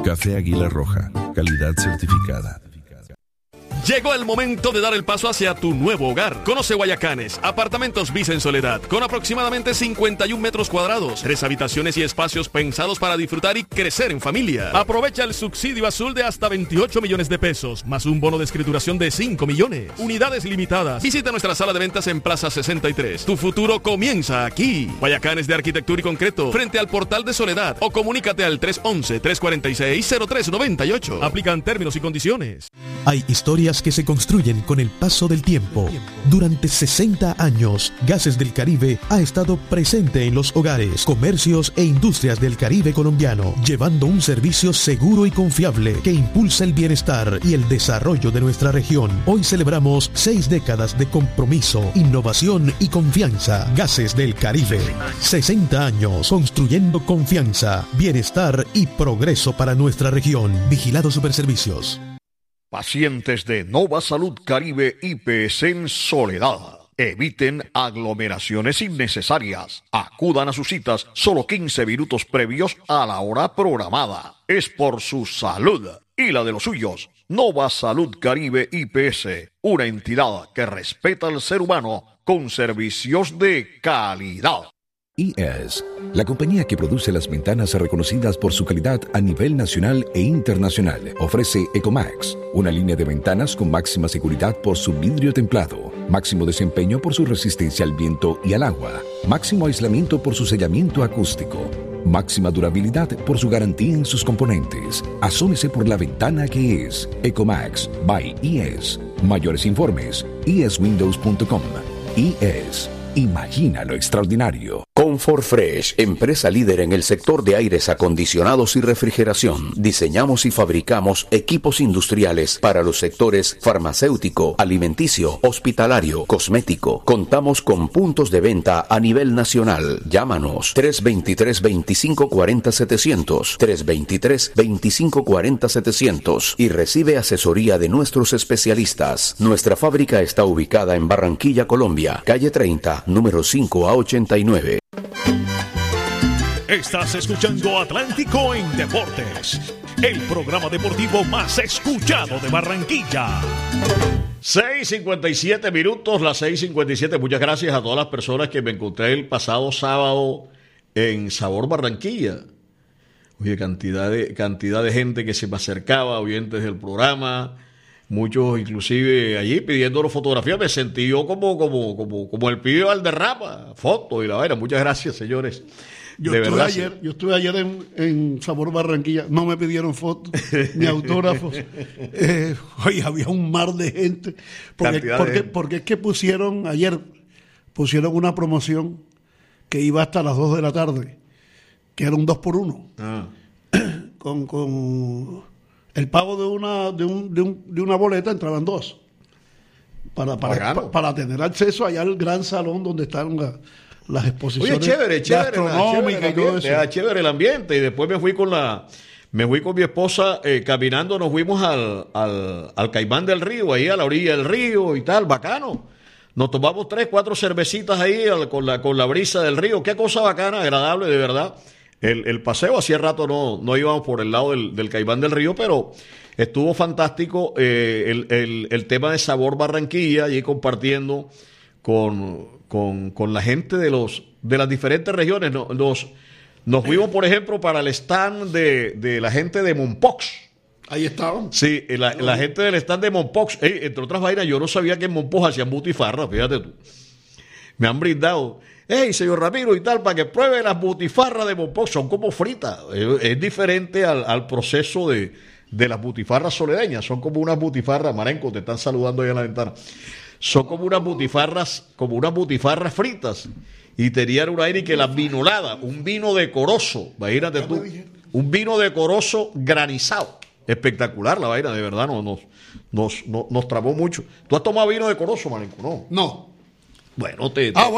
Café Águila Roja, calidad certificada. Llegó el momento de dar el paso hacia tu nuevo hogar. Conoce Guayacanes, apartamentos Visa en Soledad, con aproximadamente 51 metros cuadrados, 3 habitaciones y espacios pensados para disfrutar y crecer en familia. Aprovecha el subsidio azul de hasta 28 millones de pesos, más un bono de escrituración de 5 millones. Unidades limitadas. Visita nuestra sala de ventas en Plaza 63. Tu futuro comienza aquí. Guayacanes de Arquitectura y Concreto, frente al Portal de Soledad, o comunícate al 311-346-0398. Aplican términos y condiciones. Hay historias que se construyen con el paso del tiempo. Durante 60 años, Gases del Caribe ha estado presente en los hogares, comercios e industrias del Caribe colombiano, llevando un servicio seguro y confiable que impulsa el bienestar y el desarrollo de nuestra región. Hoy celebramos 6 décadas de compromiso, innovación y confianza. Gases del Caribe. 60 años construyendo confianza, bienestar y progreso para nuestra región. Vigilado Superservicios. Pacientes de Nova Salud Caribe IPS en Soledad. Eviten aglomeraciones innecesarias. Acudan a sus citas solo 15 minutos previos a la hora programada. Es por su salud y la de los suyos. Nova Salud Caribe IPS, una entidad que respeta al ser humano con servicios de calidad. IES, la compañía que produce las ventanas reconocidas por su calidad a nivel nacional e internacional, ofrece Ecomax, una línea de ventanas con máxima seguridad por su vidrio templado, máximo desempeño por su resistencia al viento y al agua, máximo aislamiento por su sellamiento acústico, máxima durabilidad por su garantía en sus componentes. Asómese por la ventana que es Ecomax by IES. Mayores informes, ieswindows.com. IES. Imagina lo extraordinario. Comfort Fresh, empresa líder en el sector de aires acondicionados y refrigeración. Diseñamos y fabricamos equipos industriales para los sectores farmacéutico, alimenticio, hospitalario, cosmético. Contamos con puntos de venta a nivel nacional. Llámanos 323-2540-700, 323-2540-700 y recibe asesoría de nuestros especialistas. Nuestra fábrica está ubicada en Barranquilla, Colombia, calle 30, número 5 a 89. Estás escuchando Atlántico en Deportes, el programa deportivo más escuchado de Barranquilla. 6:57 minutos, las 6:57. Muchas gracias a todas las personas que me encontré el pasado sábado en Sabor Barranquilla. Oye, cantidad de gente que se me acercaba, oyentes del programa. Muchos inclusive allí pidiéndonos fotografías. Me sentí yo como el pibe Valderrama, fotos y la vaina. Muchas gracias, señores. Yo estuve ayer en Sabor Barranquilla, no me pidieron fotos ni autógrafos. Oye, había un mar de gente. Porque es que pusieron una promoción que iba hasta las 2 de la tarde, que era un 2x1. Con el pago de una boleta entraban 2. Para tener acceso allá al gran salón donde están las exposiciones. Oye, chévere gastronómicas y todo eso. Chévere el ambiente. Y después me fui con mi esposa caminando, nos fuimos al Caimán del Río, ahí a la orilla del río y tal, bacano. Nos tomamos 3-4 cervecitas ahí con la brisa del río. Qué cosa bacana, agradable, de verdad. El paseo, hacía rato no íbamos por el lado del Caimán del Río, pero estuvo fantástico el tema de Sabor Barranquilla, allí compartiendo con la gente de las diferentes regiones. Nos fuimos, por ejemplo, para el stand de la gente de Mompox. Ahí estaban. Sí, la gente del stand de Mompox. Entre otras vainas, yo no sabía que en Mompox hacían butifarras, fíjate tú. Me han brindado. Señor Ramiro y tal, para que pruebe las butifarras de Mompox. Son como fritas. Es diferente al proceso de las butifarras soledeñas. Son como unas butifarras, Marenco, te están saludando ahí en la ventana. Son como unas butifarras fritas. Y tenían una aire que la vinolada, un vino decoroso, imagínate tú, un vino decoroso granizado. Espectacular la vaina, de verdad, nos trabó mucho. ¿Tú has tomado vino decoroso, Marenco? No. Bueno,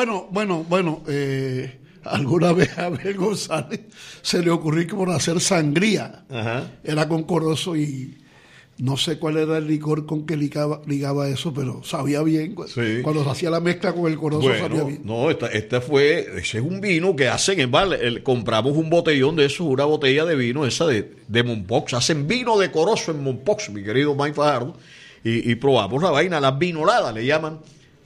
alguna vez a Abel González se le ocurrió que por hacer sangría. Ajá. Era con corozo y No sé cuál era el licor con que ligaba eso, pero sabía bien. Sí. Cuando se hacía la mezcla con el corozo, sabía bien. No, ese es un vino que hacen en bar. Compramos un botellón de eso, una botella de vino, esa de Mompox. Hacen vino de corozo en Mompox, mi querido Mike Fajardo. Y probamos la vaina, la vinolada le llaman.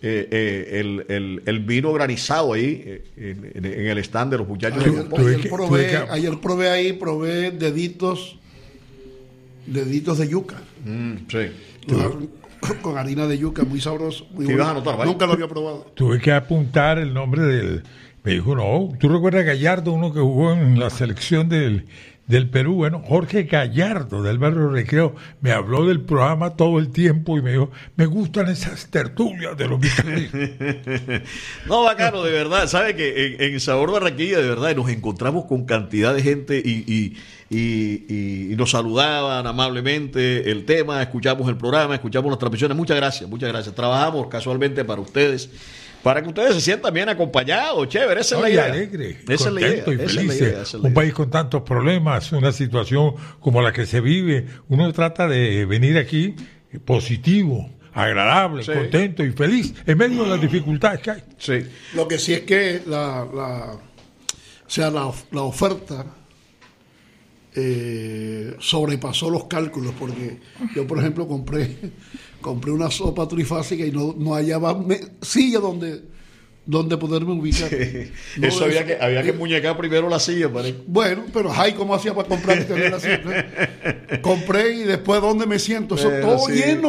El vino granizado ahí en el stand de los muchachos. Ayer probé deditos de yuca. Sí. Con harina de yuca, muy sabroso. Muy bueno. Ibas a anotar, ¿vale? Nunca lo había probado. Tuve que apuntar el nombre del... Me dijo, no, ¿tú recuerdas a Gallardo, uno que jugó en la selección del Perú? Bueno, Jorge Gallardo, del Barrio Recreo, me habló del programa todo el tiempo y me dijo, me gustan esas tertulias de los vitalinos. No, bacano, de verdad. ¿Sabe que en Sabor Barranquilla, de verdad, nos encontramos con cantidad de gente y nos saludaban amablemente el tema, escuchamos el programa, escuchamos las transmisiones. Muchas gracias, muchas gracias. Trabajamos casualmente para ustedes, para que ustedes se sientan bien acompañados, chévere, esa es la idea. Alegre, contento y feliz. Un país con tantos problemas, una situación como la que se vive, uno trata de venir aquí positivo, agradable, contento y feliz en medio de las dificultades que hay. Sí. Lo que sí es que la oferta sobrepasó los cálculos, porque yo, por ejemplo, compré una sopa trifásica y no hallaba silla donde poderme ubicar. Sí. No, eso había que muñecar primero la silla. Bueno, pero ¿cómo hacía para comprar y tener la silla? Compré y después ¿dónde me siento? Eso todo lleno.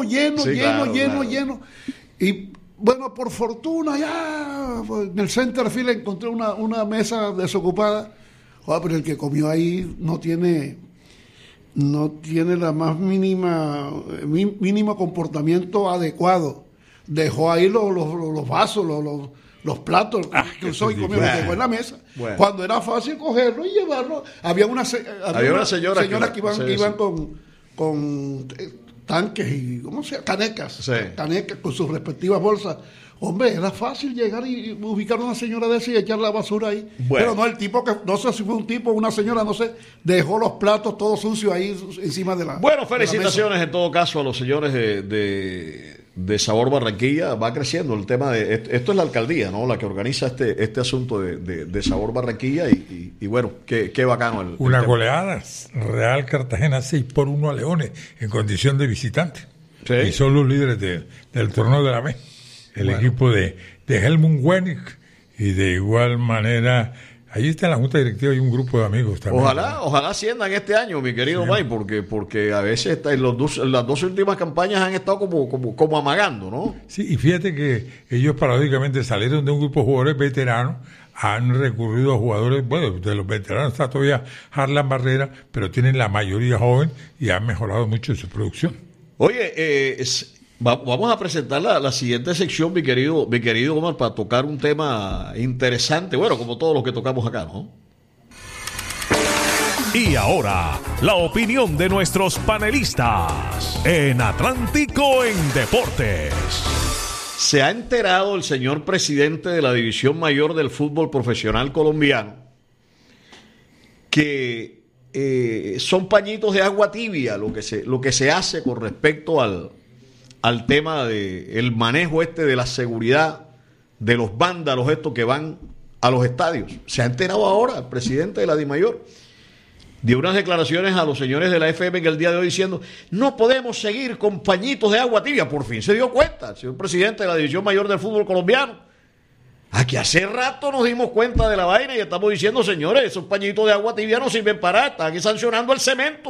Y bueno, por fortuna ya en el Centerfield encontré una mesa desocupada. Pero el que comió ahí no tiene la más mínimo comportamiento adecuado. Dejó ahí los vasos, los platos que usó y comió, los dejó en la mesa. Bueno. Cuando era fácil cogerlo y llevarlo. Había una señora que iban con tanques y canecas con sus respectivas bolsas. Hombre, era fácil llegar y ubicar a una señora de esa y echar la basura ahí. Bueno. Pero no, el tipo que, no sé si fue un tipo o una señora, no sé, dejó los platos todos sucios ahí encima de la... Bueno, felicitaciones en todo caso a los señores de Sabor Barranquilla. Va creciendo el tema de... Esto es la alcaldía, ¿no? La que organiza este asunto de Sabor Barranquilla y bueno, qué bacano. Una goleada. Real Cartagena 6-1 a Leones en condición de visitante. Sí. Y son los líderes del torneo de la B. El equipo de Helmut Wenig y de igual manera allí está en la junta directiva y un grupo de amigos también. Ojalá asciendan este año, mi querido Mike, porque a veces las dos últimas campañas han estado como amagando, ¿no? Sí, y fíjate que ellos paradójicamente salieron de un grupo de jugadores veteranos, han recurrido a jugadores, bueno, de los veteranos está todavía Harlan Barrera, pero tienen la mayoría joven y han mejorado mucho su producción. Oye, vamos a presentar la siguiente sección, mi querido Omar, para tocar un tema interesante, bueno, como todos los que tocamos acá, ¿no? Y ahora, la opinión de nuestros panelistas en Atlántico en Deportes. Se ha enterado el señor presidente de la División Mayor del Fútbol Profesional Colombiano que son pañitos de agua tibia lo que se hace con respecto al tema de el manejo de la seguridad de los vándalos estos que van a los estadios. Se ha enterado ahora el presidente de la DIMAYOR. Dio unas declaraciones a los señores de la FM en el día de hoy diciendo, no podemos seguir con pañitos de agua tibia. Por fin se dio cuenta el señor presidente de la División Mayor del Fútbol Colombiano. Aquí hace rato nos dimos cuenta de la vaina y estamos diciendo, señores, esos pañitos de agua tibia no sirven para nada, están aquí sancionando el cemento.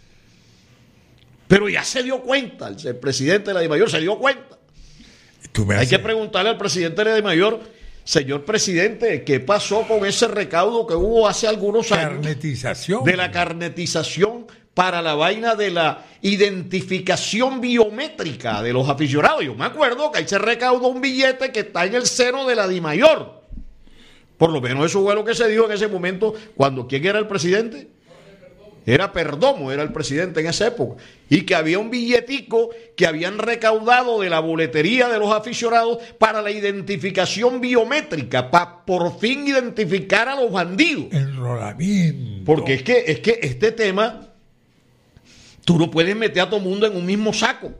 Pero ya se dio cuenta, el presidente de la DIMAYOR se dio cuenta. Hay que preguntarle al presidente de la DIMAYOR, señor presidente, ¿qué pasó con ese recaudo que hubo hace algunos años? Carnetización. De la carnetización para la vaina de la identificación biométrica de los aficionados. Yo me acuerdo que ahí se recaudó un billete que está en el seno de la DIMAYOR. Por lo menos eso fue lo que se dijo en ese momento. ¿Quién era el presidente? Era Perdomo, era el presidente en esa época. Y que había un billetico que habían recaudado de la boletería de los aficionados para la identificación biométrica, para por fin identificar a los bandidos. Enrolamiento. Porque es que este tema, Tú no puedes meter a todo mundo en un mismo saco.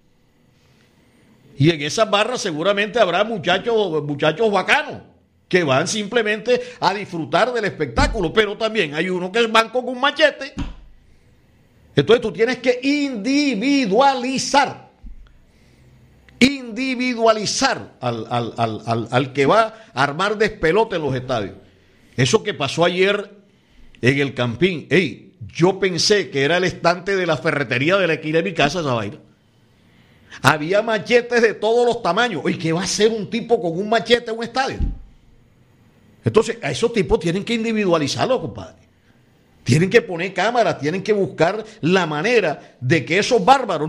Y en esas barras seguramente habrá muchachos bacanos que van simplemente a disfrutar del espectáculo, pero también hay uno que van con un machete. Entonces tú tienes que individualizar al que va a armar despelote en los estadios. Eso que pasó ayer en el Campín, yo pensé que era el estante de la ferretería de la esquina de mi casa, esa vaina. Había machetes de todos los tamaños. ¿Y qué va a hacer un tipo con un machete en un estadio? Entonces, a esos tipos tienen que individualizarlos, compadre. Tienen que poner cámaras, tienen que buscar la manera de que esos bárbaros